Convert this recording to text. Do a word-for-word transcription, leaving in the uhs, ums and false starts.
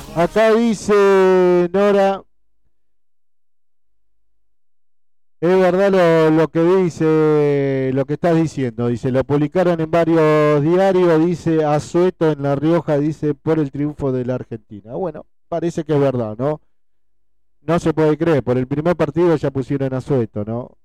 Acá dice Nora, es verdad lo, lo que dice, lo que estás diciendo, dice, lo publicaron en varios diarios, dice Asueto en La Rioja, dice por el triunfo de la Argentina. Bueno, parece que es verdad, ¿no? No se puede creer, por el primer partido ya pusieron a Asueto, ¿no?